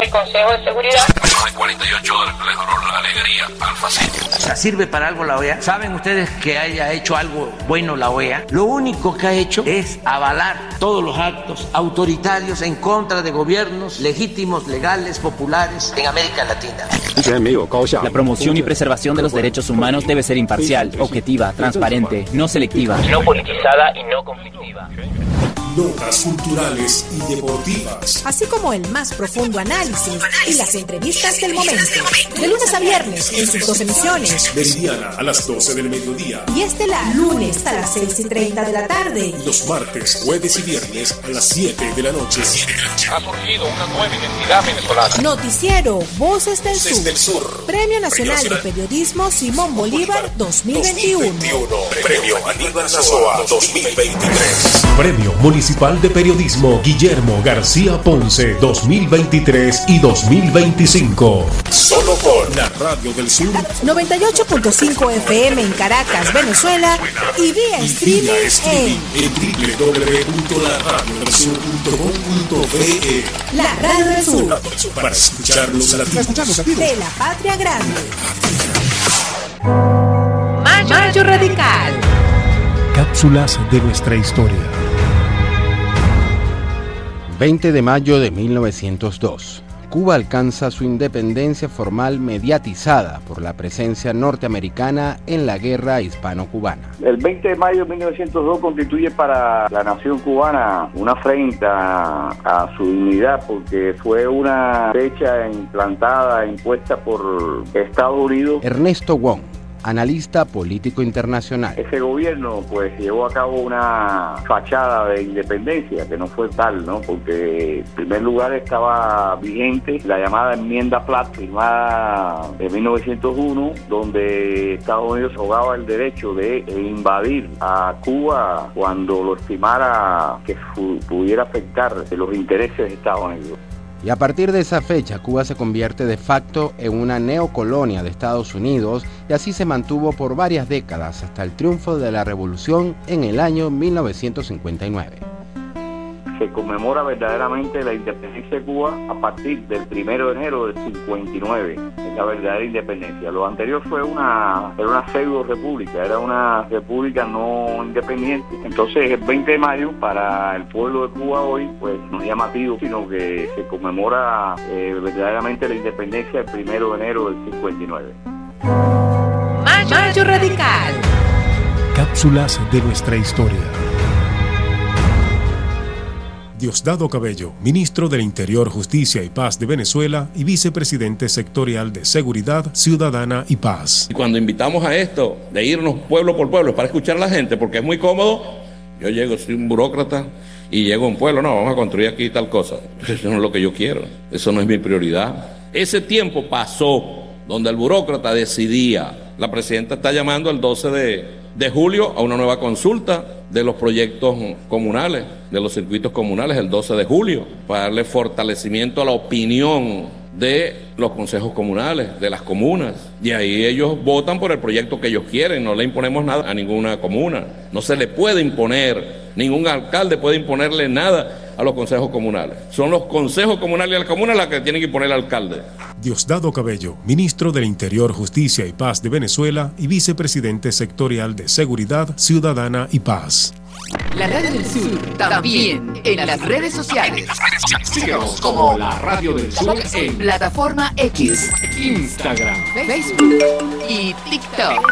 el Consejo de Seguridad. Menos de 48 horas le duró la alegría al fascismo. ¿Sirve para algo la OEA? ¿Saben ustedes que haya hecho algo bueno la OEA? Lo único que ha hecho es avalar todos los actos autoritarios en contra de gobiernos legítimos, legales, populares en América Latina. La promoción y preservación de los derechos humanos debe ser imparcial, objetiva, transparente, no selectiva, No politizada y no conflictiva. Notas culturales y deportivas. Así como el más profundo análisis y las entrevistas del momento. De lunes a viernes en sus 2 emisiones. Meridiana a las 12 del mediodía. Y estelar lunes a las 6:30 de la tarde. Y los martes, jueves y viernes a las 7 de la noche. Ha surgido una nueva identidad venezolana. Noticiero Voces del Desde el Sur. Sur. Premio Nacional de Periodismo Simón Bolívar 2021. Premio Aníbal Nazoa 2023. Premio Municipal de Periodismo Guillermo García Ponce 2023 y 2025. Solo por la Radio del Sur. 98.5 FM en Caracas, Venezuela. Y vía streaming en www.laradioDelSur.com.be. La Radio del Sur. Para escuchar los latidos De la Patria Grande. Mayo Radical. Cápsulas de nuestra historia. 20 de mayo de 1902. Cuba alcanza su independencia formal mediatizada por la presencia norteamericana en la guerra hispano-cubana. El 20 de mayo de 1902 constituye para la nación cubana una afrenta a su dignidad, porque fue una fecha impuesta por Estados Unidos. Ernesto Wong, analista político internacional. Ese gobierno pues llevó a cabo una fachada de independencia que no fue tal, ¿no? Porque en primer lugar estaba vigente la llamada enmienda Platt, firmada en 1901, donde Estados Unidos rogaba el derecho de invadir a Cuba cuando lo estimara que pudiera afectar los intereses de Estados Unidos. Y a partir de esa fecha, Cuba se convierte de facto en una neocolonia de Estados Unidos y así se mantuvo por varias décadas hasta el triunfo de la Revolución en el año 1959. Se conmemora verdaderamente la independencia de Cuba a partir del 1 de enero del 59, es la verdadera independencia. Lo anterior era una pseudo república, era una república no independiente. Entonces el 20 de mayo para el pueblo de Cuba hoy pues no es llamativo, sino que se conmemora verdaderamente la independencia el 1 de enero del 59. Mayo Radical. Cápsulas de nuestra historia. Diosdado Cabello, ministro del Interior, Justicia y Paz de Venezuela y vicepresidente sectorial de Seguridad Ciudadana y Paz. Cuando invitamos a esto de irnos pueblo por pueblo es para escuchar a la gente, porque es muy cómodo. Yo llego, soy un burócrata y llego a un pueblo, no, vamos a construir aquí tal cosa. Eso no es lo que yo quiero, eso no es mi prioridad. Ese tiempo pasó donde el burócrata decidía. La presidenta está llamando el 12 de julio a una nueva consulta de los proyectos comunales, de los circuitos comunales, el 12 de julio, para darle fortalecimiento a la opinión de los consejos comunales, de las comunas. Y ahí ellos votan por el proyecto que ellos quieren, no le imponemos nada a ninguna comuna. No se le puede imponer, ningún alcalde puede imponerle nada a los consejos comunales. Son los consejos comunales y las comunas las que tienen que imponer al alcalde. Diosdado Cabello, ministro del Interior, Justicia y Paz de Venezuela y vicepresidente sectorial de Seguridad Ciudadana y Paz. La Radio del Sur también en las redes sociales. Síganos como la Radio del Sur en Plataforma X, Instagram, Facebook y TikTok.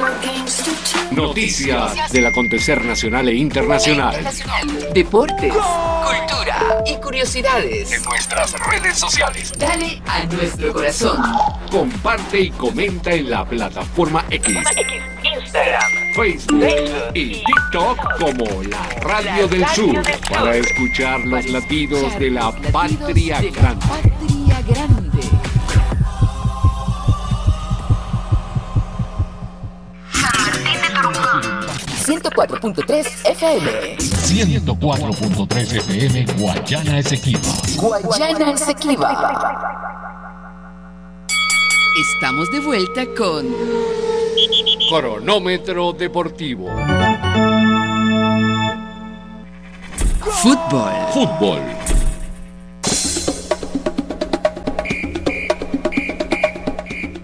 Noticias del acontecer nacional e internacional. Deportes, cultura y curiosidades En nuestras redes sociales. Dale a nuestro corazón. Comparte y comenta en la Plataforma X, Instagram, Facebook y TikTok como la Radio del Sur, para escuchar los latidos de la patria grande. 104.3 FM. 104.3 FM Guayana Esequiba. Guayana Esequiba. Estamos de vuelta con Cronómetro Deportivo. Fútbol.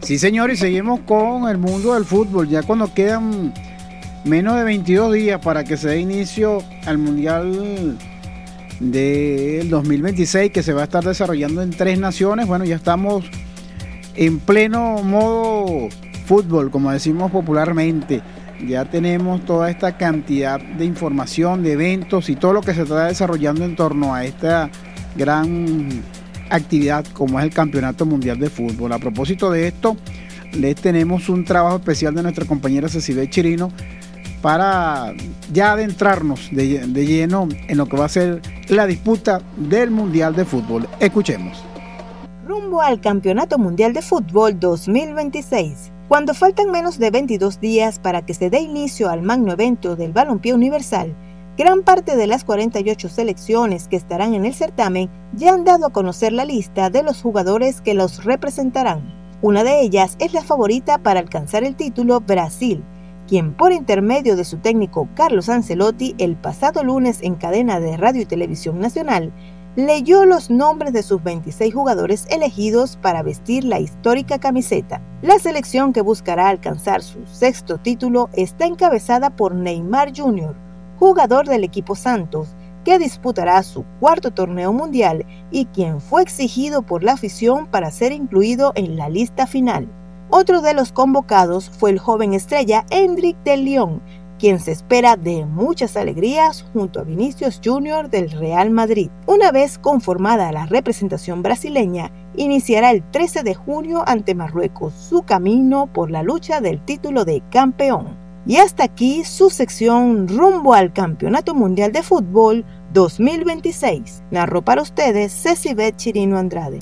Sí, señor, y seguimos con el mundo del fútbol. Ya cuando quedan menos de 22 días para que se dé inicio al Mundial del 2026, que se va a estar desarrollando en 3 naciones. Bueno, ya estamos en pleno modo fútbol, como decimos popularmente. Ya tenemos toda esta cantidad de información, de eventos y todo lo que se está desarrollando en torno a esta gran actividad como es el Campeonato Mundial de Fútbol. A propósito de esto, les tenemos un trabajo especial de nuestra compañera Cecibeth Chirino para ya adentrarnos de lleno en lo que va a ser la disputa del Mundial de Fútbol. Escuchemos. Rumbo al Campeonato Mundial de Fútbol 2026. Cuando faltan menos de 22 días para que se dé inicio al magno evento del balompié universal, gran parte de las 48 selecciones que estarán en el certamen ya han dado a conocer la lista de los jugadores que los representarán. Una de ellas es la favorita para alcanzar el título, Brasil, quien por intermedio de su técnico Carlos Ancelotti el pasado lunes en cadena de radio y televisión nacional, leyó los nombres de sus 26 jugadores elegidos para vestir la histórica camiseta. La selección que buscará alcanzar su 6º título está encabezada por Neymar Jr., jugador del equipo Santos, que disputará su 4º torneo mundial y quien fue exigido por la afición para ser incluido en la lista final. Otro de los convocados fue el joven estrella Endrick del Lyon, quien se espera de muchas alegrías junto a Vinicius Jr. del Real Madrid. Una vez conformada la representación brasileña, iniciará el 13 de junio ante Marruecos su camino por la lucha del título de campeón. Y hasta aquí su sección Rumbo al Campeonato Mundial de Fútbol 2026. Narró para ustedes Cecibeth Chirino Andrade.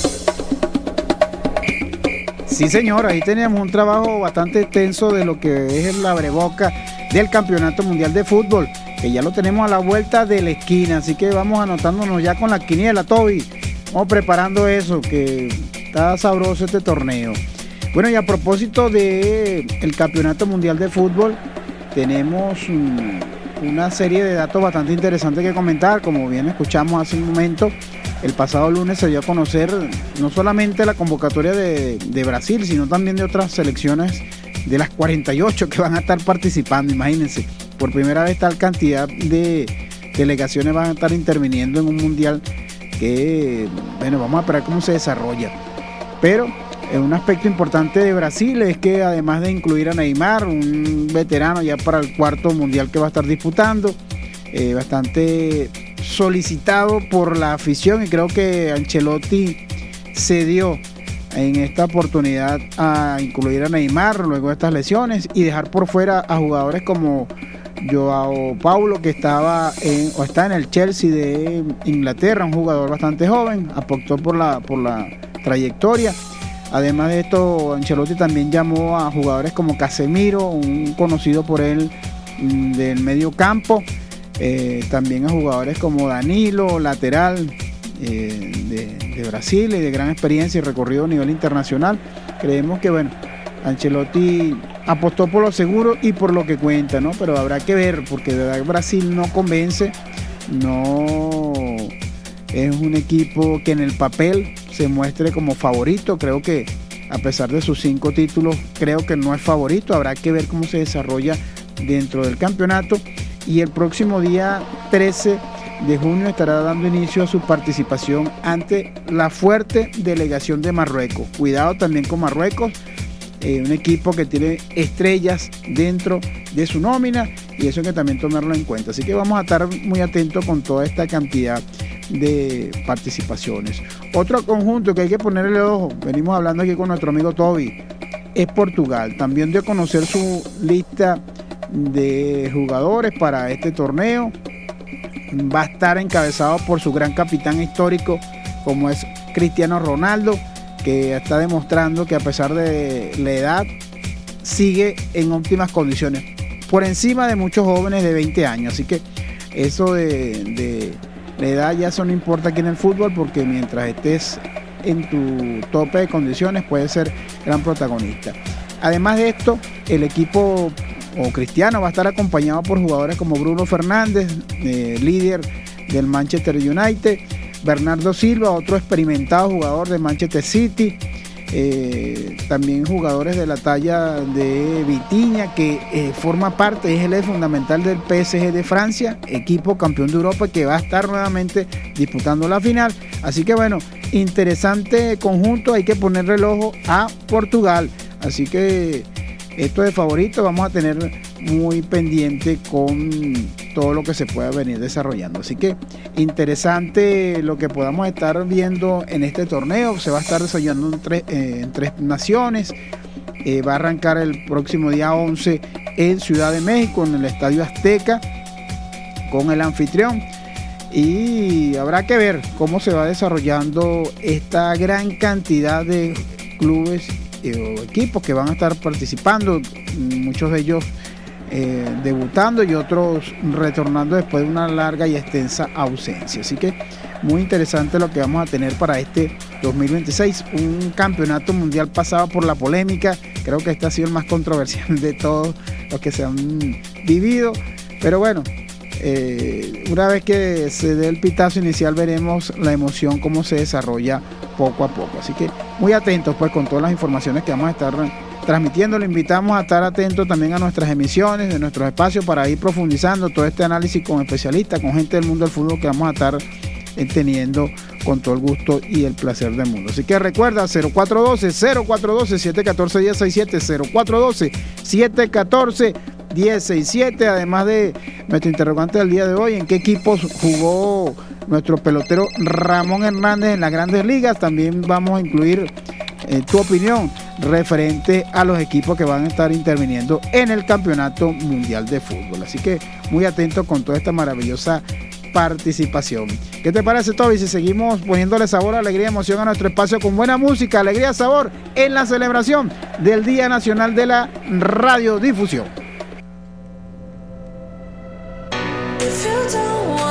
Sí, señor, ahí teníamos un trabajo bastante extenso de lo que es el abreboca del Campeonato Mundial de Fútbol, que ya lo tenemos a la vuelta de la esquina, así que vamos anotándonos ya con la quiniela, Toby. Vamos preparando eso, que está sabroso este torneo. Bueno, y a propósito de el Campeonato Mundial de Fútbol, tenemos una serie de datos bastante interesantes que comentar. Como bien escuchamos hace un momento, el pasado lunes se dio a conocer no solamente la convocatoria de Brasil, sino también de otras selecciones de las 48 que van a estar participando. Imagínense, por primera vez tal cantidad de delegaciones van a estar interviniendo en un mundial que, bueno, vamos a esperar cómo se desarrolla. Pero un aspecto importante de Brasil es que además de incluir a Neymar, un veterano ya para el 4º mundial que va a estar disputando, bastante solicitado por la afición, y creo que Ancelotti cedió en esta oportunidad a incluir a Neymar luego de estas lesiones y dejar por fuera a jugadores como Joao Paulo, que está en el Chelsea de Inglaterra, un jugador bastante joven, apostó por la trayectoria. Además de esto, Ancelotti también llamó a jugadores como Casemiro, un conocido por él del medio campo, también a jugadores como Danilo, lateral de Brasil y de gran experiencia y recorrido a nivel internacional. Creemos que, bueno, Ancelotti apostó por lo seguro y por lo que cuenta, ¿no? Pero habrá que ver, porque de verdad Brasil no convence, no es un equipo que en el papel se muestre como favorito. Creo que a pesar de sus 5 títulos, creo que no es favorito. Habrá que ver cómo se desarrolla dentro del campeonato, y el próximo día 13 de junio estará dando inicio a su participación ante la fuerte delegación de Marruecos. Cuidado también con Marruecos, un equipo que tiene estrellas dentro de su nómina, y eso hay que también tomarlo en cuenta. Así que vamos a estar muy atentos con toda esta cantidad de participaciones. Otro conjunto que hay que ponerle ojo, venimos hablando aquí con nuestro amigo Toby, es Portugal. También dio a conocer su lista de jugadores para este torneo. Va a estar encabezado por su gran capitán histórico, como es Cristiano Ronaldo, que está demostrando que a pesar de la edad sigue en óptimas condiciones, por encima de muchos jóvenes de 20 años. Así que eso de la edad ya eso no importa aquí en el fútbol, porque mientras estés en tu tope de condiciones puedes ser gran protagonista. Además de esto, el equipo o Cristiano va a estar acompañado por jugadores como Bruno Fernández, líder del Manchester United, Bernardo Silva, otro experimentado jugador de Manchester City, también jugadores de la talla de Vitinha, que forma parte, es el fundamental del PSG de Francia, equipo campeón de Europa que va a estar nuevamente disputando la final. Así que bueno, interesante conjunto, hay que ponerle el ojo a Portugal. Así que esto es favorito, vamos a tener muy pendiente con todo lo que se pueda venir desarrollando. Así que interesante lo que podamos estar viendo en este torneo. Se va a estar desarrollando en tres naciones. Va a arrancar el próximo día 11 en Ciudad de México, en el Estadio Azteca, con el anfitrión. Y habrá que ver cómo se va desarrollando esta gran cantidad de clubes o equipos que van a estar participando, muchos de ellos debutando y otros retornando después de una larga y extensa ausencia. Así que muy interesante lo que vamos a tener para este 2026, un campeonato mundial pasado por la polémica. Creo que este ha sido el más controversial de todos los que se han vivido, pero bueno, una vez que se dé el pitazo inicial veremos la emoción cómo se desarrolla poco a poco. Así que muy atentos pues con todas las informaciones que vamos a estar transmitiendo. Le invitamos a estar atentos también a nuestras emisiones, de nuestros espacios, para ir profundizando todo este análisis con especialistas, con gente del mundo del fútbol que vamos a estar teniendo con todo el gusto y el placer del mundo. Así que recuerda 0412-714-1067, 0412-714-1067, además de nuestro interrogante del día de hoy, en qué equipos jugó nuestro pelotero Ramón Hernández en las Grandes Ligas. También vamos a incluir tu opinión referente a los equipos que van a estar interviniendo en el Campeonato Mundial de Fútbol. Así que muy atentos con toda esta maravillosa participación. ¿Qué te parece, Toby, si seguimos poniéndole sabor, alegría, emoción a nuestro espacio con buena música, alegría, sabor en la celebración del Día Nacional de la Radiodifusión? If you don't